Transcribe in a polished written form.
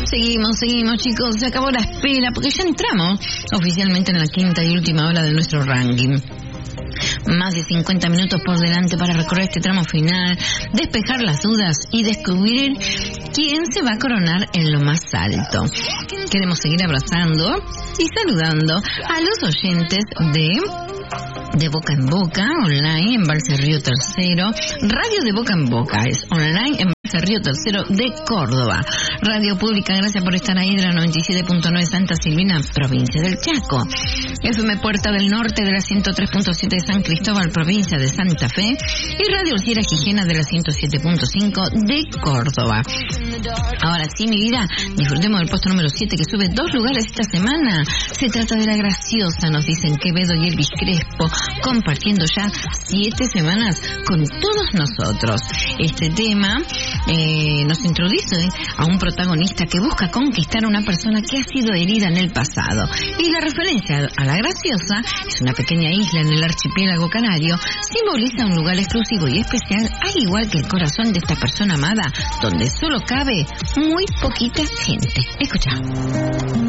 Seguimos, chicos. Se acabó la espera porque ya entramos oficialmente en la quinta y última hora de nuestro ranking. Más de 50 minutos por delante para recorrer este tramo final, despejar las dudas y descubrir quién se va a coronar en lo más alto. Queremos seguir abrazando y saludando a los oyentes de Boca en Boca, online en Balse Río Tercero, Radio de Boca en Boca, es online en Balse Río Tercero de Córdoba, Radio Pública, gracias por estar ahí, de la 97.9 Santa Silvina, provincia del Chaco, FM Puerta del Norte de la 103.7 de San Cristóbal, provincia de Santa Fe, y Radio Sierra Gijena de la 107.5 de Córdoba. Ahora sí, mi vida, disfrutemos del puesto número 7 que sube 2 lugares esta semana. Se trata de La Graciosa, nos dicen Quevedo y Elvis Crespo, compartiendo ya 7 semanas con todos nosotros. Este tema nos introduce a un protagonista que busca conquistar a una persona que ha sido herida en el pasado. Y la referencia a La Graciosa es una pequeña isla en el archipiélago canario, simboliza un lugar exclusivo y especial, al igual que el corazón de esta persona amada, donde solo cabe muy poquita gente. Escucha.